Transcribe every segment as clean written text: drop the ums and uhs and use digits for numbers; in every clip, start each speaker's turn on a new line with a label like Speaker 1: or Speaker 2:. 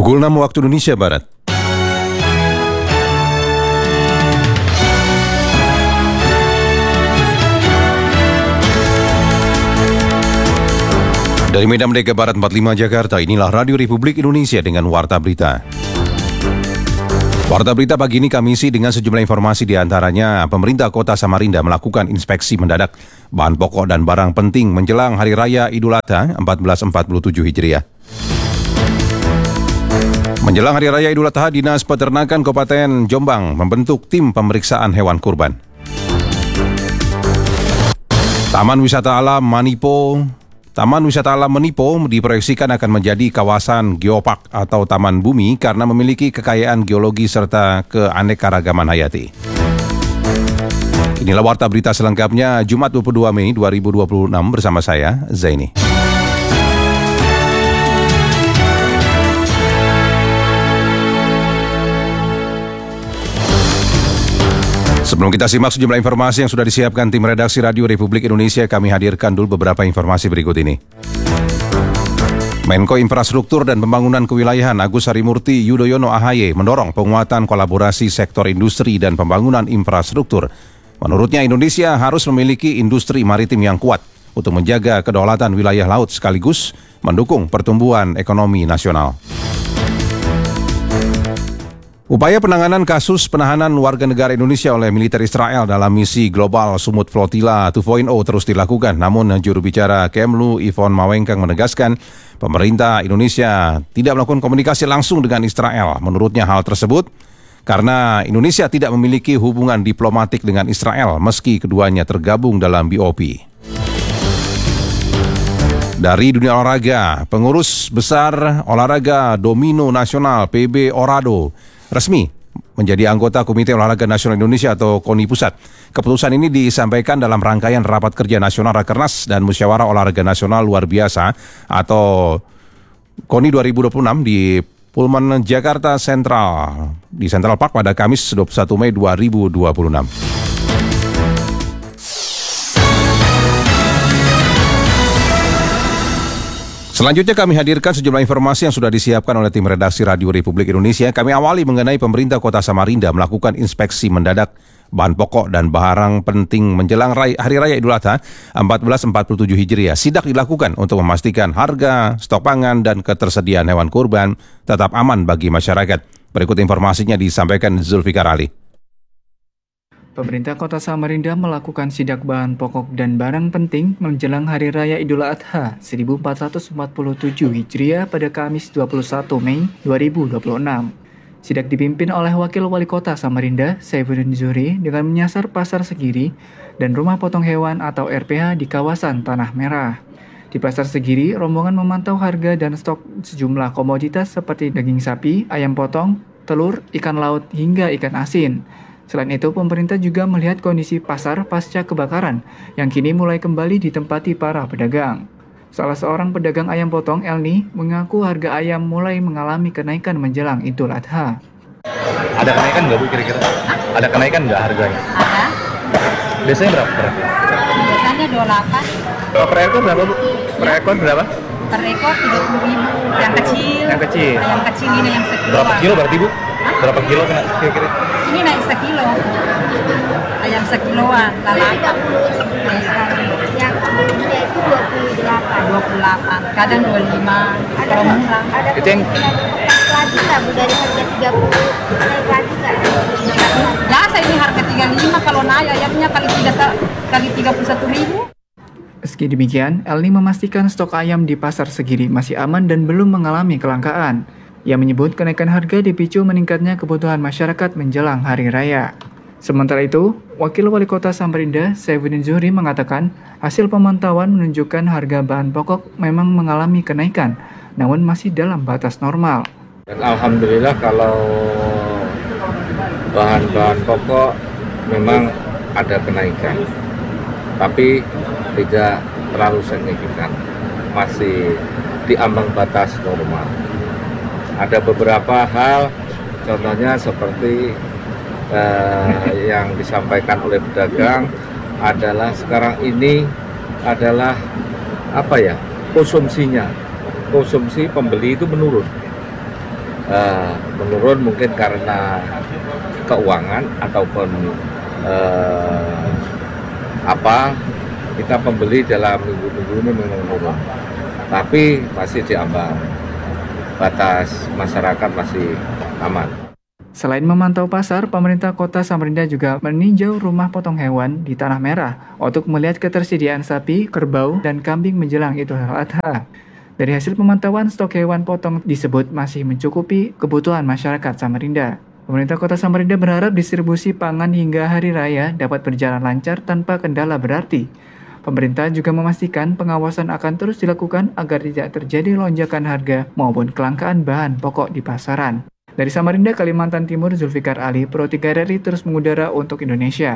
Speaker 1: Pukul 6 waktu Indonesia Barat. Dari Medan Merdeka Barat 45 Jakarta, inilah Radio Republik Indonesia dengan Warta Berita. Warta Berita pagi ini kami isi dengan sejumlah informasi, di antaranya pemerintah Kota Samarinda melakukan inspeksi mendadak bahan pokok dan barang penting menjelang Hari Raya Idul Adha 1447 Hijriah. Menjelang Hari Raya Idul Adha, Dinas Peternakan Kabupaten Jombang membentuk tim pemeriksaan hewan kurban. Taman Wisata Alam Manipo diproyeksikan akan menjadi kawasan geopark atau taman bumi karena memiliki kekayaan geologi serta keanekaragaman hayati. Inilah Warta Berita selengkapnya Jumat 22 Mei 2026 bersama saya, Zaini. Sebelum kita simak sejumlah informasi yang sudah disiapkan tim redaksi Radio Republik Indonesia, kami hadirkan dulu beberapa informasi berikut ini. Menko Infrastruktur dan Pembangunan Kewilayahan Agus Harimurti Yudhoyono AHY mendorong penguatan kolaborasi sektor industri dan pembangunan infrastruktur. Menurutnya Indonesia harus memiliki industri maritim yang kuat untuk menjaga kedaulatan wilayah laut sekaligus mendukung pertumbuhan ekonomi nasional. Upaya penanganan kasus penahanan warga negara Indonesia oleh militer Israel dalam misi global Sumut Flotilla 2.0 terus dilakukan. Namun juru bicara Kemlu Yvonne Mawengkang menegaskan pemerintah Indonesia tidak melakukan komunikasi langsung dengan Israel. Menurutnya hal tersebut karena Indonesia tidak memiliki hubungan diplomatik dengan Israel meski keduanya tergabung dalam BOP. Dari dunia olahraga, pengurus besar olahraga Domino Nasional PB Orado resmi menjadi anggota Komite Olahraga Nasional Indonesia atau KONI Pusat. Keputusan ini disampaikan dalam rangkaian Rapat Kerja Nasional Rakernas dan Musyawarah Olahraga Nasional Luar Biasa atau KONI 2026 di Pullman Jakarta Central di Central Park pada Kamis 21 Mei 2026. Selanjutnya kami hadirkan sejumlah informasi yang sudah disiapkan oleh tim redaksi Radio Republik Indonesia. Kami awali mengenai pemerintah Kota Samarinda melakukan inspeksi mendadak bahan pokok dan barang penting menjelang Hari Raya Idul Adha 1447 Hijriah. Sidak dilakukan untuk memastikan harga, stok pangan, dan ketersediaan hewan kurban tetap aman bagi masyarakat. Berikut informasinya disampaikan Zulfikar Ali.
Speaker 2: Pemerintah Kota Samarinda melakukan sidak bahan pokok dan barang penting menjelang Hari Raya Idul Adha 1447 Hijriah pada Kamis 21 Mei 2026. Sidak dipimpin oleh Wakil Wali Kota Samarinda, Saifuddin Zuhri, dengan menyasar Pasar Segiri dan Rumah Potong Hewan atau RPH di kawasan Tanah Merah. Di Pasar Segiri, rombongan memantau harga dan stok sejumlah komoditas seperti daging sapi, ayam potong, telur, ikan laut, hingga ikan asin. Selain itu, pemerintah juga melihat kondisi pasar pasca kebakaran yang kini mulai kembali ditempati para pedagang. Salah seorang pedagang ayam potong, Elni, mengaku harga ayam mulai mengalami kenaikan menjelang Idul Adha.
Speaker 3: Ada kenaikan nggak Bu kira-kira? Ada kenaikan nggak harganya?
Speaker 4: Ada.
Speaker 3: Biasanya berapa?
Speaker 4: Biasanya 28.
Speaker 3: Per ekor berapa Bu? Per ekor berapa?
Speaker 4: Per ekor 30.000. Yang kecil.
Speaker 3: Yang kecil.
Speaker 4: Yang kecil ini yang sekiloan.
Speaker 3: Berapa kilo berarti Bu? Berapa kilo kena kira-kira?
Speaker 4: Ini naik sekilo. Ayam sekiloan, lalapan.
Speaker 5: Yang sebelumnya itu 28.
Speaker 4: Kadang 25. Kalau murah.
Speaker 3: Itu yang
Speaker 5: Lagi nggak Bu, dari harga 30 naik lagi nggak?
Speaker 4: Biasa ini harga 35, kalau naik ayamnya kali 31.000.
Speaker 2: Meski demikian, Elni memastikan stok ayam di Pasar Segiri masih aman dan belum mengalami kelangkaan. Ia menyebut kenaikan harga dipicu meningkatnya kebutuhan masyarakat menjelang Hari Raya. Sementara itu, Wakil Wali Kota Samarinda, Saifuddin Zuhri, mengatakan hasil pemantauan menunjukkan harga bahan pokok memang mengalami kenaikan, namun masih dalam batas normal.
Speaker 6: Dan alhamdulillah kalau bahan-bahan pokok memang ada kenaikan, tapi tidak terlalu signifikan, masih di ambang batas normal. Ada beberapa hal, contohnya seperti yang disampaikan oleh pedagang adalah sekarang ini adalah konsumsi pembeli itu menurun. menurun mungkin karena keuangan ataupun kita pembeli dalam minggu-minggu ini memang menurun, tapi masih diambang batas masyarakat, masih aman.
Speaker 2: Selain memantau pasar, pemerintah kota Samarinda juga meninjau rumah potong hewan di Tanah Merah untuk melihat ketersediaan sapi, kerbau, dan kambing menjelang Idul Adha. Dari hasil pemantauan, stok hewan potong disebut masih mencukupi kebutuhan masyarakat Samarinda. Pemerintah kota Samarinda berharap distribusi pangan hingga hari raya dapat berjalan lancar tanpa kendala berarti. Pemerintah juga memastikan pengawasan akan terus dilakukan agar tidak terjadi lonjakan harga maupun kelangkaan bahan pokok di pasaran. Dari Samarinda, Kalimantan Timur, Zulfikar Ali, Pro 3 RRI terus mengudara untuk Indonesia.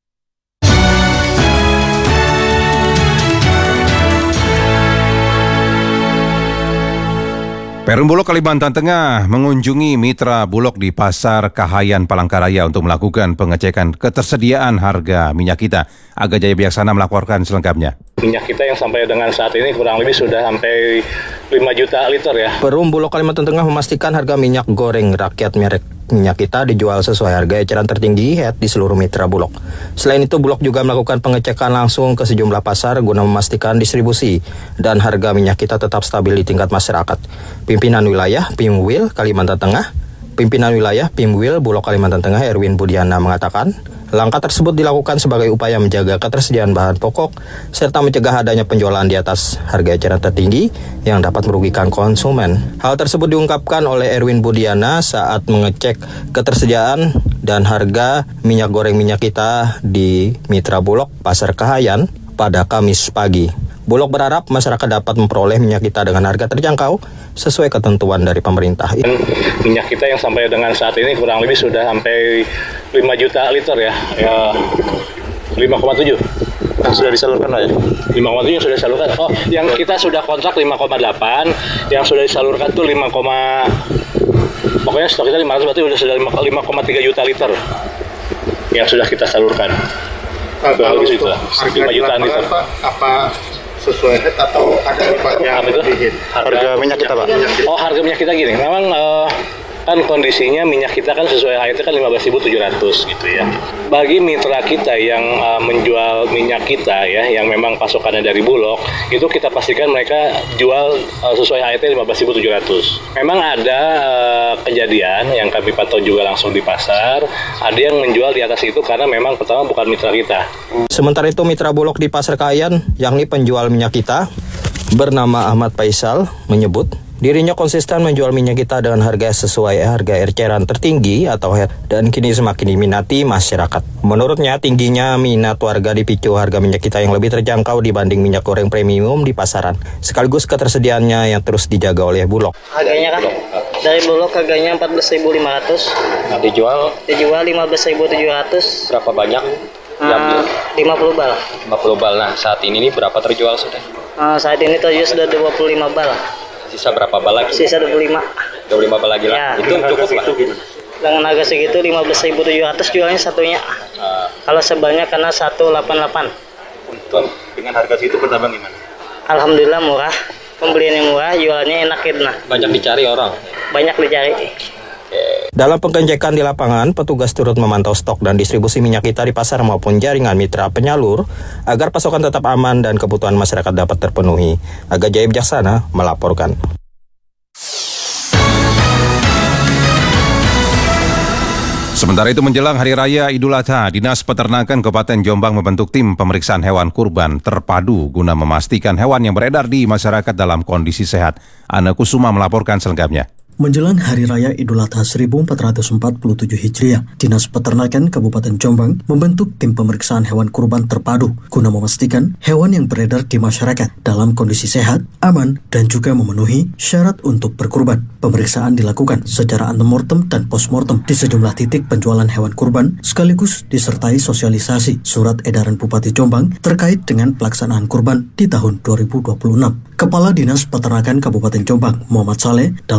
Speaker 1: Perum Bulog Kalimantan Tengah mengunjungi mitra Bulog di Pasar Kahayan Palangkaraya untuk melakukan pengecekan ketersediaan harga minyak kita. Aga Jaya Bijaksana melaporkan selengkapnya.
Speaker 3: Minyak kita yang sampai dengan saat ini kurang lebih sudah sampai 5 juta liter ya.
Speaker 7: Perum Bulog Kalimantan Tengah memastikan harga minyak goreng rakyat merek minyak kita dijual sesuai harga eceran tertinggi HET di seluruh mitra Bulog. Selain itu, Bulog juga melakukan pengecekan langsung ke sejumlah pasar guna memastikan distribusi dan harga minyak kita tetap stabil di tingkat masyarakat. Pimpinan wilayah Pimwil Kalimantan Tengah, Pimpinan wilayah Pimwil Bulog Kalimantan Tengah Erwin Budiana mengatakan, langkah tersebut dilakukan sebagai upaya menjaga ketersediaan bahan pokok serta mencegah adanya penjualan di atas harga eceran tertinggi yang dapat merugikan konsumen. Hal tersebut diungkapkan oleh Erwin Budiana saat mengecek ketersediaan dan harga minyak goreng minyak kita di Mitra Bulog Pasar Kahayan pada Kamis pagi. Bulog berharap masyarakat dapat memperoleh minyak kita dengan harga terjangkau sesuai ketentuan dari pemerintah.
Speaker 3: Minyak kita yang sampai dengan saat ini kurang lebih sudah sampai 5 juta liter ya 5,7 yang sudah disalurkan lah ya. 5,7 yang sudah disalurkan. Oh, yang kita sudah kontrak 5,8, yang sudah disalurkan tuh 5, pokoknya stok kita 500 berarti sudah 5,3 juta liter yang sudah kita salurkan.
Speaker 6: Kalau
Speaker 3: itu 5 jutaan liter.
Speaker 6: Apa sesuai HET atau ada yang lebih?
Speaker 3: Harga minyak kita, Pak. Oh, harga minyak kita gini. Memang kan kondisinya minyak kita kan sesuai HET kan 15.700 gitu ya. Bagi mitra kita yang menjual minyak kita ya, yang memang pasokannya dari Bulog, itu kita pastikan mereka jual sesuai HET 15.700. Memang ada kejadian yang kami pantau juga langsung di pasar, ada yang menjual di atas itu karena memang pertama bukan mitra kita.
Speaker 7: Sementara itu mitra Bulog di Pasar Kahayan, yakni penjual minyak kita, bernama Ahmad Faisal, menyebut dirinya konsisten menjual minyak kita dengan harga sesuai harga eceran tertinggi atau HET dan kini semakin diminati masyarakat. Menurutnya, tingginya minat warga dipicu harga minyak kita yang lebih terjangkau dibanding minyak goreng premium di pasaran, sekaligus ketersediaannya yang terus dijaga oleh Bulog.
Speaker 8: Harganya kan dari Bulog harganya 14.500,
Speaker 3: Dijual
Speaker 8: 15.700.
Speaker 3: berapa banyak?
Speaker 8: 50 bal.
Speaker 3: 50 bal. Nah, saat ini berapa terjual sudah?
Speaker 8: Saat ini terjual sudah 25 bal.
Speaker 3: Sisa berapa bal lagi?
Speaker 8: Sisa 25.
Speaker 3: 25 bal lagi lah.
Speaker 8: Ya.
Speaker 3: Itu cukup lah.
Speaker 8: Dengan harga segitu 15.700 jualnya satunya. Kalau sebalnya karena 188.
Speaker 3: Untuk dengan harga segitu bertambah gimana?
Speaker 8: Alhamdulillah murah. Pembeliannya murah, jualnya enak gitu nah.
Speaker 3: Banyak dicari orang.
Speaker 8: Banyak dicari.
Speaker 7: Dalam pengecekan di lapangan, petugas turut memantau stok dan distribusi minyak kita di pasar maupun jaringan mitra penyalur agar pasokan tetap aman dan kebutuhan masyarakat dapat terpenuhi. Aga Jaya Bijaksana melaporkan.
Speaker 1: Sementara itu menjelang Hari Raya Idul Adha, Dinas Peternakan Kabupaten Jombang membentuk tim pemeriksaan hewan kurban terpadu guna memastikan hewan yang beredar di masyarakat dalam kondisi sehat. Ana Kusuma melaporkan selengkapnya.
Speaker 9: Menjelang Hari Raya Idul Adha 1447 Hijriah, Dinas Peternakan Kabupaten Jombang membentuk tim pemeriksaan hewan kurban terpadu guna memastikan hewan yang beredar di masyarakat dalam kondisi sehat, aman, dan juga memenuhi syarat untuk berkurban. Pemeriksaan dilakukan secara antemortem dan postmortem di sejumlah titik penjualan hewan kurban, sekaligus disertai sosialisasi surat edaran Bupati Jombang terkait dengan pelaksanaan kurban di tahun 2026. Kepala Dinas Peternakan Kabupaten Jombang, Muhammad Saleh, dalam hal ini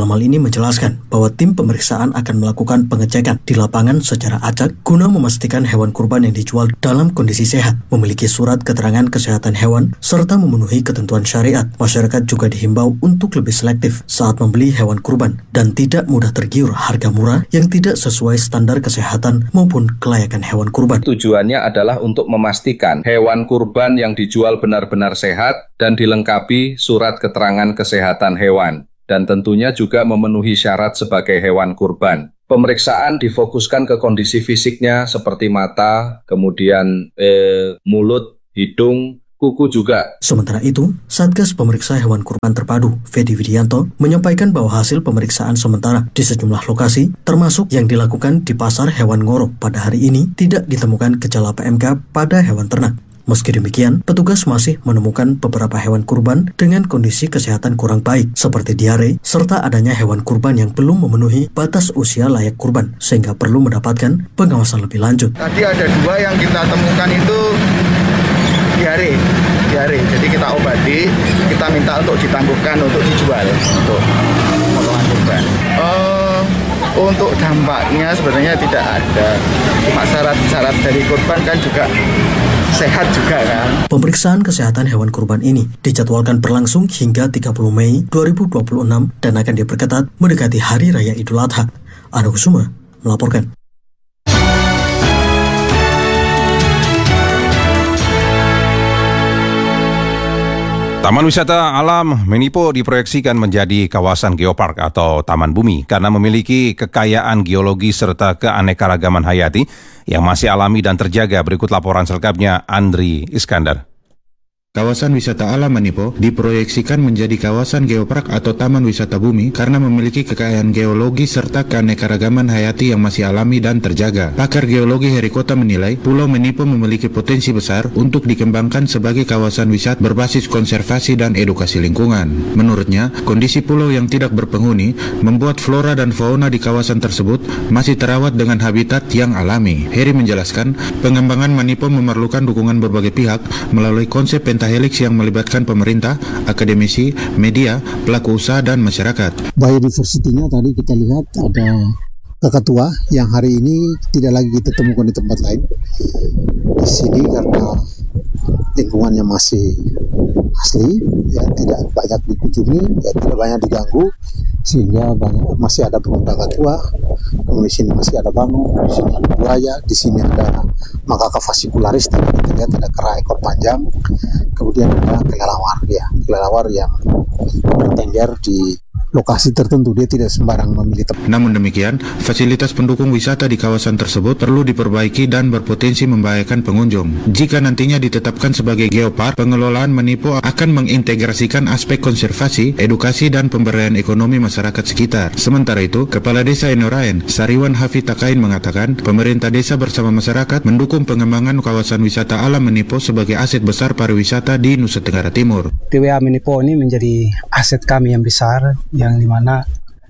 Speaker 9: menjelaskan bahwa tim pemeriksaan akan melakukan pengecekan di lapangan secara acak guna memastikan hewan kurban yang dijual dalam kondisi sehat, memiliki surat keterangan kesehatan hewan, serta memenuhi ketentuan syariat. Masyarakat juga dihimbau untuk lebih selektif saat membeli hewan kurban dan tidak mudah tergiur harga murah yang tidak sesuai standar kesehatan maupun kelayakan hewan kurban.
Speaker 6: Tujuannya adalah untuk memastikan hewan kurban yang dijual benar-benar sehat dan dilengkapi surat keterangan kesehatan hewan, dan tentunya juga memenuhi syarat sebagai hewan kurban. Pemeriksaan difokuskan ke kondisi fisiknya seperti mata, kemudian mulut, hidung, kuku juga.
Speaker 9: Sementara itu, Satgas Pemeriksa Hewan Kurban Terpadu, Fedi Widianto, menyampaikan bahwa hasil pemeriksaan sementara di sejumlah lokasi, termasuk yang dilakukan di Pasar Hewan Ngoro pada hari ini, tidak ditemukan gejala PMK pada hewan ternak. Meski demikian, petugas masih menemukan beberapa hewan kurban dengan kondisi kesehatan kurang baik, seperti diare, serta adanya hewan kurban yang belum memenuhi batas usia layak kurban, sehingga perlu mendapatkan pengawasan lebih lanjut.
Speaker 10: Tadi ada 2 yang kita temukan itu diare. Jadi kita obati, kita minta untuk ditangguhkan untuk dijual untuk potongan kurban. Untuk dampaknya sebenarnya tidak ada. Cuma syarat dari kurban kan juga sehat juga kan.
Speaker 9: Pemeriksaan kesehatan hewan kurban ini dijadwalkan berlangsung hingga 30 Mei 2026 dan akan diperketat mendekati Hari Raya Idul Adha. Ana Kusuma melaporkan.
Speaker 1: Taman Wisata Alam Menipo diproyeksikan menjadi kawasan geopark atau taman bumi karena memiliki kekayaan geologi serta keanekaragaman hayati yang masih alami dan terjaga. Berikut laporan selengkapnya Andri Iskandar.
Speaker 11: Kawasan wisata alam Menipo diproyeksikan menjadi kawasan geopark atau taman wisata bumi karena memiliki kekayaan geologi serta keanekaragaman hayati yang masih alami dan terjaga. Pakar geologi Heri Kota menilai Pulau Menipo memiliki potensi besar untuk dikembangkan sebagai kawasan wisata berbasis konservasi dan edukasi lingkungan. Menurutnya, kondisi pulau yang tidak berpenghuni membuat flora dan fauna di kawasan tersebut masih terawat dengan habitat yang alami. Heri menjelaskan, pengembangan Menipo memerlukan dukungan berbagai pihak melalui konsep pentahelix yang melibatkan pemerintah, akademisi, media, pelaku usaha, dan masyarakat.
Speaker 12: Biodiversity-nya tadi kita lihat ada kakatua yang hari ini tidak lagi kita temukan di tempat lain. Di sini karena lingkungannya masih asli, ya tidak banyak dikunjungi, ya tidak banyak diganggu, sehingga masih ada burung kakatua. Kemudian di sini masih ada bangun, di sini ada buaya, di sini ada makaka fascicularis, tadi kita lihat ada kera ekor panjang, kemudian ada kelelawar yang bertengger di lokasi tertentu, dia tidak sembarang memilih tempat.
Speaker 11: Namun demikian, fasilitas pendukung wisata di kawasan tersebut perlu diperbaiki dan berpotensi membahayakan pengunjung. Jika nantinya ditetapkan sebagai geopark, pengelolaan Menipo akan mengintegrasikan aspek konservasi, edukasi, dan pemberdayaan ekonomi masyarakat sekitar. Sementara itu, Kepala Desa Enoraen, Sariwan Hafid Takain mengatakan, pemerintah desa bersama masyarakat mendukung pengembangan kawasan wisata alam Menipo sebagai aset besar pariwisata di Nusa Tenggara Timur.
Speaker 12: TWA Menipo ini menjadi aset kami yang besar, yang dimana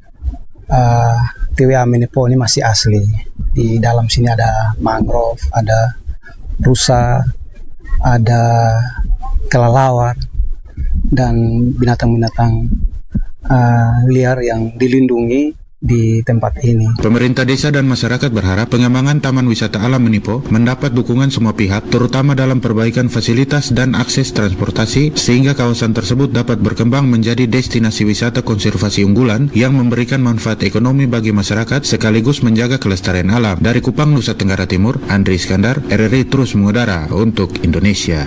Speaker 12: TWA Menipo ini masih asli. Di dalam sini ada mangrove, ada rusa, ada kelelawar, dan binatang-binatang liar yang dilindungi di tempat ini.
Speaker 11: Pemerintah desa dan masyarakat berharap pengembangan Taman Wisata Alam Menipo mendapat dukungan semua pihak, terutama dalam perbaikan fasilitas dan akses transportasi, sehingga kawasan tersebut dapat berkembang menjadi destinasi wisata konservasi unggulan yang memberikan manfaat ekonomi bagi masyarakat sekaligus menjaga kelestarian alam. Dari Kupang, Nusa Tenggara Timur, Andri Iskandar, RRI terus mengudara untuk Indonesia.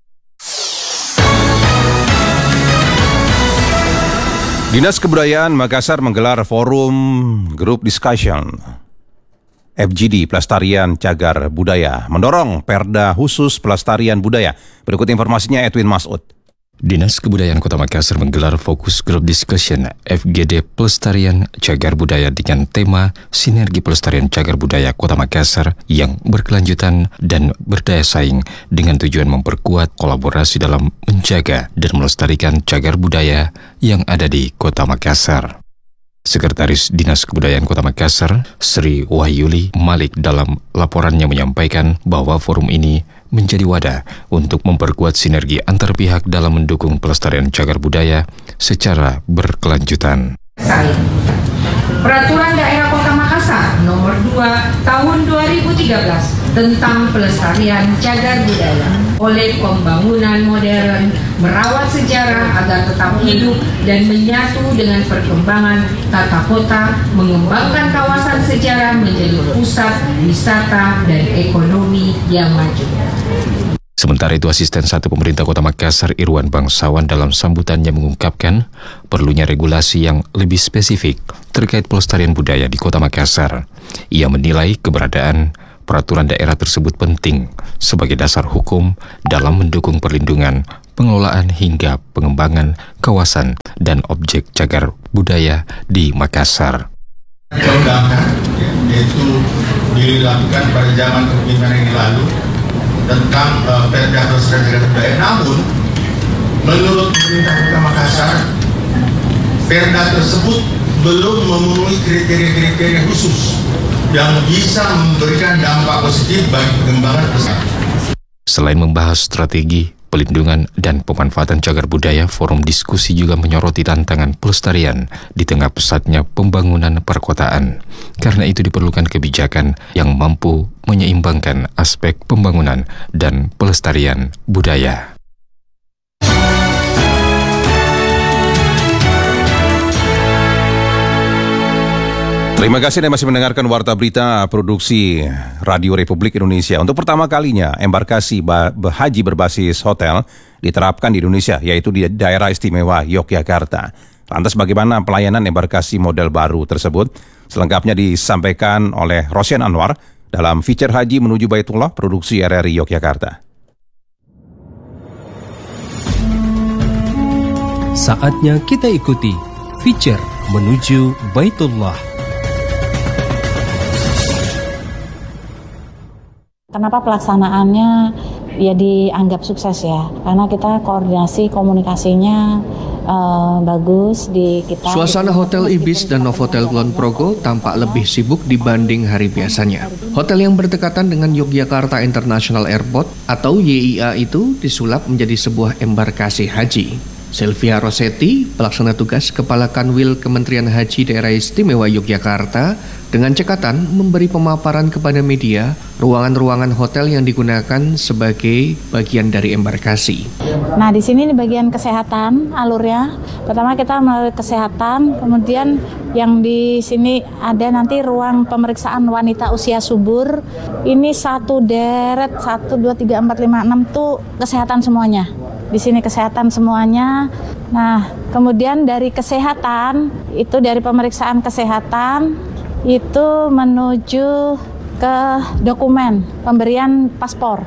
Speaker 1: Dinas Kebudayaan Makassar menggelar forum Group Discussion FGD Pelestarian Cagar Budaya mendorong Perda khusus Pelestarian Budaya. Berikut informasinya Edwin Masud.
Speaker 13: Dinas Kebudayaan Kota Makassar menggelar fokus Group Discussion FGD Pelestarian Cagar Budaya dengan tema Sinergi Pelestarian Cagar Budaya Kota Makassar yang berkelanjutan dan berdaya saing dengan tujuan memperkuat kolaborasi dalam menjaga dan melestarikan cagar budaya yang ada di Kota Makassar. Sekretaris Dinas Kebudayaan Kota Makassar, Sri Wahyuli Malik dalam laporannya menyampaikan bahwa forum ini menjadi wadah untuk memperkuat sinergi antar pihak dalam mendukung pelestarian cagar budaya secara berkelanjutan.
Speaker 14: Peraturan Daerah Kota Makassar Nomor 2 Tahun 2013 tentang pelestarian cagar budaya oleh pembangunan modern, merawat sejarah agar tetap hidup dan menyatu dengan perkembangan tata kota, mengembangkan kawasan sejarah menjadi pusat wisata dan ekonomi yang maju.
Speaker 13: Sementara itu, Asisten 1 Pemerintah Kota Makassar Irwan Bangsawan dalam sambutannya mengungkapkan perlunya regulasi yang lebih spesifik terkait pelestarian budaya di Kota Makassar. Ia menilai keberadaan peraturan daerah tersebut penting sebagai dasar hukum dalam mendukung perlindungan, pengelolaan hingga pengembangan kawasan dan objek cagar budaya di Makassar.
Speaker 15: Undang-undang yaitu dilakukan pada zaman kepemimpinan yang lalu tentang Perda Pelestarian Cagar Budaya. Namun, menurut pemerintah Kota Makassar, Perda tersebut belum memenuhi kriteria-kriteria khusus yang bisa memberikan dampak positif bagi pengembangan pelestarian.
Speaker 13: Selain membahas strategi pelindungan dan pemanfaatan cagar budaya, forum diskusi juga menyoroti tantangan pelestarian di tengah pesatnya pembangunan perkotaan. Karena itu diperlukan kebijakan yang mampu menyeimbangkan aspek pembangunan dan pelestarian budaya.
Speaker 1: Terima kasih Anda masih mendengarkan Warta Berita Produksi Radio Republik Indonesia. Untuk pertama kalinya, embarkasi haji berbasis hotel diterapkan di Indonesia, yaitu di daerah istimewa Yogyakarta. Lantas bagaimana pelayanan embarkasi model baru tersebut? Selengkapnya disampaikan oleh Rosyan Anwar dalam feature Haji Menuju Baitullah Produksi RRI Yogyakarta.
Speaker 16: Saatnya kita ikuti feature Menuju Baitullah.
Speaker 17: Kenapa pelaksanaannya ya dianggap sukses ya? Karena kita koordinasi komunikasinya bagus di kita.
Speaker 18: Suasana Hotel Ibis dan Novotel Kulon Progo tampak lebih sibuk dibanding hari biasanya. Hotel yang berdekatan dengan Yogyakarta International Airport atau YIA itu disulap menjadi sebuah embarkasi haji. Sylvia Rossetti, pelaksana tugas Kepala Kanwil Kementerian Haji Daerah Istimewa Yogyakarta, dengan cekatan memberi pemaparan kepada media ruangan-ruangan hotel yang digunakan sebagai bagian dari embarkasi.
Speaker 17: Nah, di sini di bagian kesehatan alurnya. Pertama kita melalui kesehatan, kemudian yang di sini ada nanti ruang pemeriksaan wanita usia subur. Ini satu deret 1 2 3 4 5 6 tuh kesehatan semuanya. Di sini kesehatan semuanya. Nah, kemudian dari kesehatan, itu dari pemeriksaan kesehatan, itu menuju ke dokumen, pemberian paspor.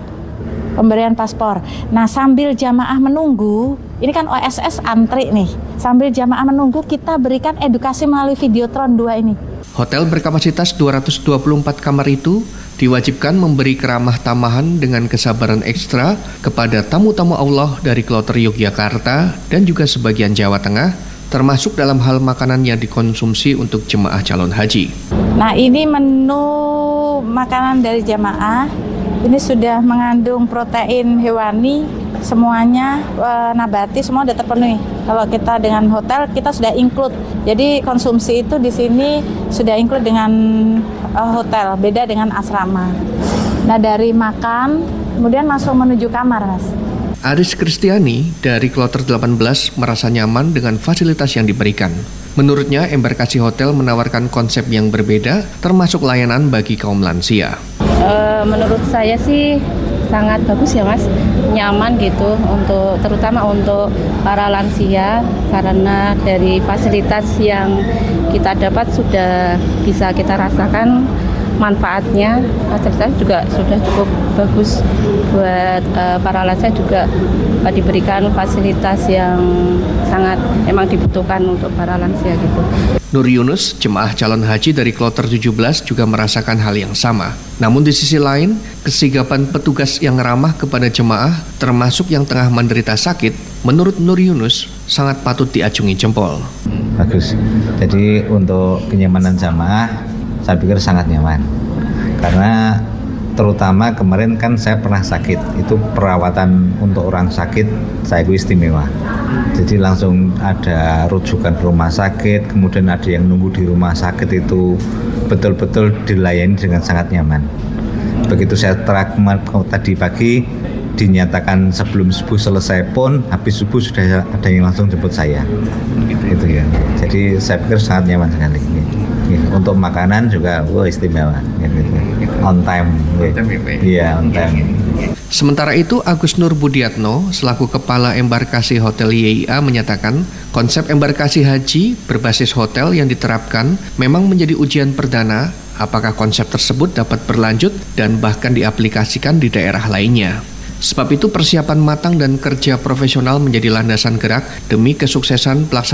Speaker 17: Nah, sambil jamaah menunggu, ini kan OSS antri nih. Sambil jamaah menunggu, kita berikan edukasi melalui Videotron 2 ini.
Speaker 18: Hotel berkapasitas 224 kamar itu diwajibkan memberi keramah tamahan dengan kesabaran ekstra kepada tamu-tamu Allah dari kloter Yogyakarta dan juga sebagian Jawa Tengah, termasuk dalam hal makanan yang dikonsumsi untuk jemaah calon haji.
Speaker 17: Nah, ini menu makanan dari jemaah. Ini sudah mengandung protein hewani, semuanya nabati, semua sudah terpenuhi. Kalau kita dengan hotel, kita sudah include. Jadi konsumsi itu di sini sudah include dengan hotel, beda dengan asrama. Nah, dari makan, kemudian langsung menuju kamar, Mas.
Speaker 18: Aris Kristiani dari kloter 18 merasa nyaman dengan fasilitas yang diberikan. Menurutnya, embarkasi hotel menawarkan konsep yang berbeda, termasuk layanan bagi kaum lansia.
Speaker 19: Menurut saya sih sangat bagus ya Mas, nyaman gitu untuk terutama untuk para lansia karena dari fasilitas yang kita dapat sudah bisa kita rasakan manfaatnya. Fasilitas juga sudah cukup bagus buat para lansia, juga diberikan fasilitas yang sangat emang dibutuhkan untuk para lansia gitu.
Speaker 18: Nur Yunus, jemaah calon haji dari kloter 17 juga merasakan hal yang sama. Namun di sisi lain, kesigapan petugas yang ramah kepada jemaah, termasuk yang tengah menderita sakit, menurut Nur Yunus sangat patut diacungi jempol.
Speaker 20: Bagus. Jadi untuk kenyamanan jamaah, saya pikir sangat nyaman. Karena terutama kemarin kan saya pernah sakit, itu perawatan untuk orang sakit saya istimewa. Jadi langsung ada rujukan ke rumah sakit, kemudian ada yang nunggu di rumah sakit itu betul-betul dilayani dengan sangat nyaman. Begitu saya tadi pagi dinyatakan sebelum subuh selesai pun, habis subuh sudah ada yang langsung jemput saya. Gitu ya. Jadi saya pikir sangat nyaman sekali. Untuk makanan juga istimewa. On time. Iya, on time.
Speaker 18: Sementara itu, Agus Nur Budiatno, selaku Kepala Embarkasi Hotel YIA menyatakan, konsep embarkasi haji berbasis hotel yang diterapkan memang menjadi ujian perdana apakah konsep tersebut dapat berlanjut dan bahkan diaplikasikan di daerah lainnya. Sebab itu persiapan matang dan kerja profesional menjadi landasan gerak demi kesuksesan pelaksanaan